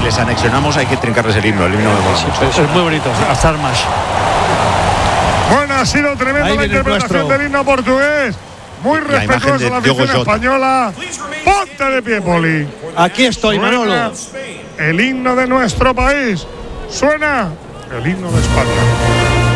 les anexionamos hay que trincarles el himno me mola mucho. Es muy bonito, las armas. Bueno, ha sido tremenda la interpretación del himno portugués. Muy respetuosa la afición española. Ponte de pie, Poli. Aquí estoy, Manolo. El himno de nuestro país. Suena el himno de España.